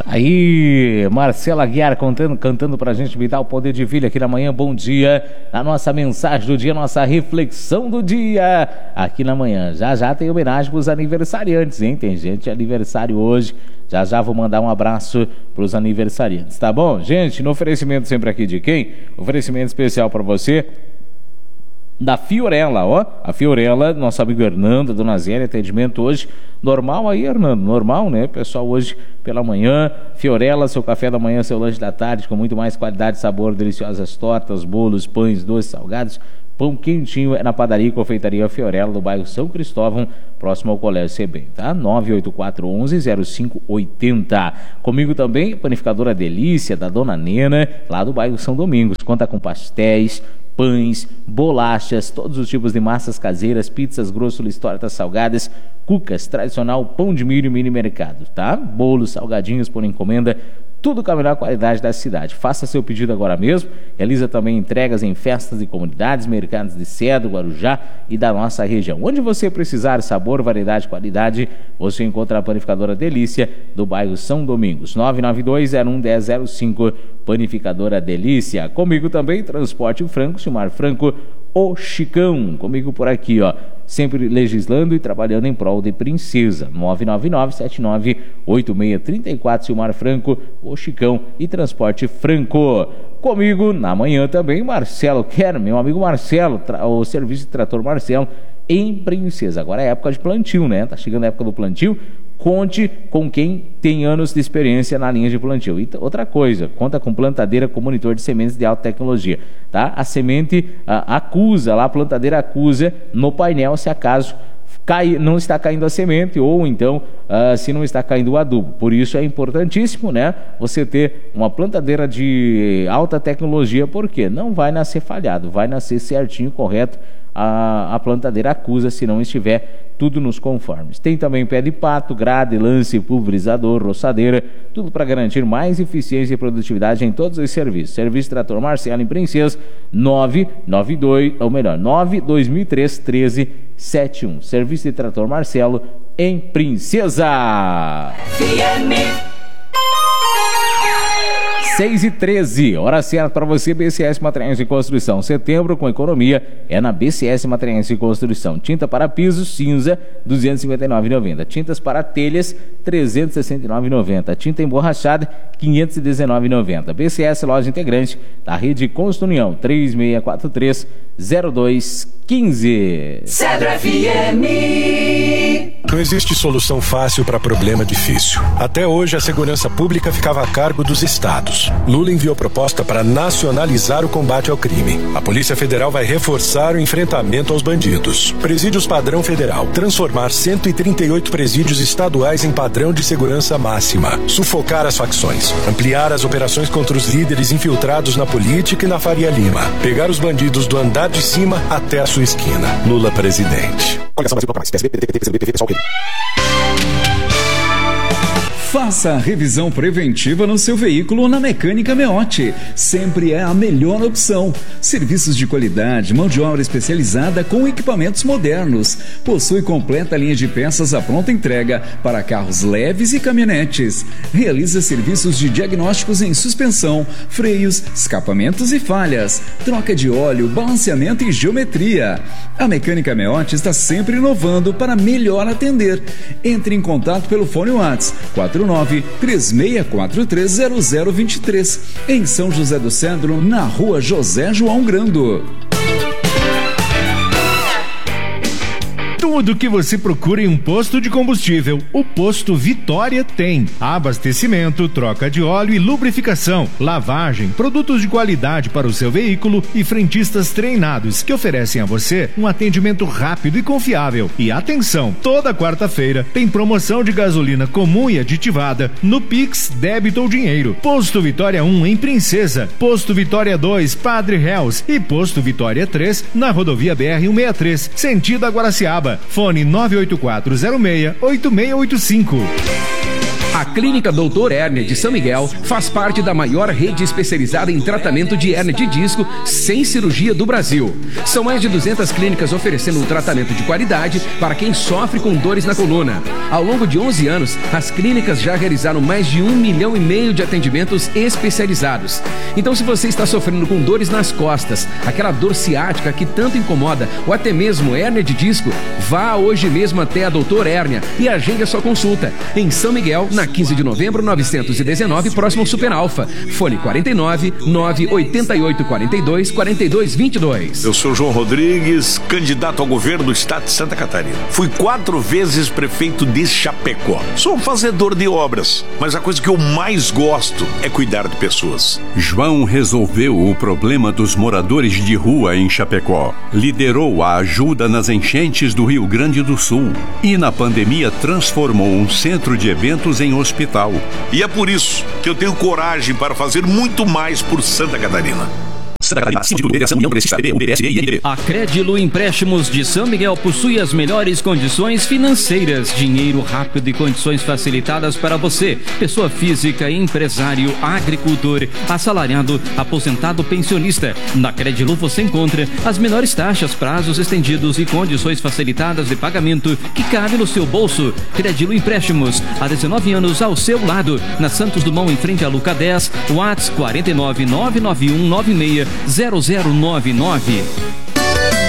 Aí, Marcela Aguiar cantando pra gente, me dá o poder de filho aqui na manhã. Bom dia, a nossa mensagem do dia, nossa reflexão do dia aqui na manhã. Já tem homenagem pros aniversariantes, hein? Tem gente de aniversário hoje. Já vou mandar um abraço pros aniversariantes, tá bom? Gente, no oferecimento sempre aqui de quem? Oferecimento especial pra você da Fiorella, ó, a Fiorella, nosso amigo Hernando, Dona Zélia, atendimento hoje, normal aí, Hernando, normal, né, pessoal, hoje pela manhã, Fiorella, seu café da manhã, seu lanche da tarde, com muito mais qualidade, sabor, deliciosas tortas, bolos, pães, doces, salgados, pão quentinho, é na padaria e confeitaria Fiorella, do bairro São Cristóvão, próximo ao Colégio CBem, tá? 98411-0580. Comigo também, panificadora Delícia, da Dona Nena, lá do bairro São Domingos, conta com pastéis, pães, bolachas, todos os tipos de massas caseiras, pizzas, grossos, tortas salgadas, cucas, tradicional, pão de milho e mini mercado, tá? Bolos, salgadinhos por encomenda, tudo com a melhor qualidade da cidade. Faça seu pedido agora mesmo. Realiza também entregas em festas e comunidades, mercados de Cedo, Guarujá e da nossa região. Onde você precisar, sabor, variedade, qualidade, você encontra a panificadora Delícia do bairro São Domingos. 992-01-1005, panificadora Delícia. Comigo também, Transporte Franco, Silmar Franco, o Chicão. Comigo por aqui, ó. Sempre legislando e trabalhando em prol de Princesa. 999-798634, Silmar Franco, o Chicão e Transporte Franco. Comigo na manhã também, Marcelo Quer, meu amigo Marcelo, o serviço de trator Marcelo em Princesa. Agora é época de plantio, né? Tá chegando a época do plantio. Conte com quem tem anos de experiência na linha de plantio. E outra coisa, conta com plantadeira com monitor de sementes de alta tecnologia, tá? A semente acusa, lá a plantadeira acusa no painel se acaso não está caindo a semente ou então se não está caindo o adubo. Por isso é importantíssimo, né, você ter uma plantadeira de alta tecnologia, porque não vai nascer falhado, vai nascer certinho, correto. A plantadeira acusa se não estiver tudo nos conformes. Tem também pé de pato, grade, lance, pulverizador, roçadeira, tudo para garantir mais eficiência e produtividade em todos os serviços. Serviço Trator Marcelo em Princesa, 92003-1371. Serviço de Trator Marcelo em Princesa. 6h13, hora certa para você, BCS Materiais de Construção. Setembro com economia é na BCS Materiais de Construção. Tinta para pisos cinza, R$ 259,90. Tintas para telhas, R$ 369,90. Tinta emborrachada, R$ 519,90. BCS Loja Integrante da Rede Construnião, 3643-0215. Cedro FM. Não existe solução fácil para problema difícil. Até hoje, a segurança pública ficava a cargo dos estados. Lula enviou proposta para nacionalizar o combate ao crime. A Polícia Federal vai reforçar o enfrentamento aos bandidos. Presídios padrão federal. Transformar 138 presídios estaduais em padrão de segurança máxima. Sufocar as facções. Ampliar as operações contra os líderes infiltrados na política e na Faria Lima. Pegar os bandidos do andar de cima até a sua esquina. Lula presidente. Coligação Brasil mais. PSB, PDT, PCB, PV, pessoal, Faça a revisão preventiva no seu veículo na Mecânica Meotti. Sempre é a melhor opção. Serviços de qualidade, mão de obra especializada com equipamentos modernos. Possui completa linha de peças à pronta entrega para carros leves e caminhonetes. Realiza serviços de diagnósticos em suspensão, freios, escapamentos e falhas, troca de óleo, balanceamento e geometria. A Mecânica Meotti está sempre inovando para melhor atender. Entre em contato pelo fone WhatsApp 449-3643-0023, em São José do Cedro, na rua José João Grando. Tudo que você procura em um posto de combustível, o Posto Vitória tem. Abastecimento, troca de óleo e lubrificação, lavagem, produtos de qualidade para o seu veículo e frentistas treinados que oferecem a você um atendimento rápido e confiável. E atenção, toda quarta-feira tem promoção de gasolina comum e aditivada no Pix, débito ou dinheiro. Posto Vitória 1 em Princesa, Posto Vitória 2, Padre Reus e Posto Vitória 3 na rodovia BR-163, sentido a Guaraciaba. Fone 98406-8685. A Clínica Doutor Hérnia de São Miguel faz parte da maior rede especializada em tratamento de hérnia de disco sem cirurgia do Brasil. São mais de 200 clínicas oferecendo um tratamento de qualidade para quem sofre com dores na coluna. Ao longo de 11 anos, as clínicas já realizaram mais de 1,5 milhão de atendimentos especializados. Então, se você está sofrendo com dores nas costas, aquela dor ciática que tanto incomoda, ou até mesmo hérnia de disco, vá hoje mesmo até a Doutor Hérnia e agende a sua consulta. Em São Miguel, na 15 de novembro, 919, próximo ao Super Alfa. Fone 49 988 42 42 22. Eu sou João Rodrigues, candidato ao governo do estado de Santa Catarina. Fui 4 vezes prefeito de Chapecó. Sou um fazedor de obras, mas a coisa que eu mais gosto é cuidar de pessoas. João resolveu o problema dos moradores de rua em Chapecó. Liderou a ajuda nas enchentes do Rio Grande do Sul. E na pandemia transformou um centro de eventos em hospital. E é por isso que eu tenho coragem para fazer muito mais por Santa Catarina. A Crédilo Empréstimos de São Miguel possui as melhores condições financeiras, dinheiro rápido e condições facilitadas para você, pessoa física, empresário, agricultor, assalariado, aposentado, pensionista. Na Crédilo você encontra as menores taxas, prazos estendidos e condições facilitadas de pagamento que cabe no seu bolso. Crédilo Empréstimos, há 19 anos ao seu lado, na Santos Dumont, em frente à Luca 10, WhatsApp 49 991 96 0099.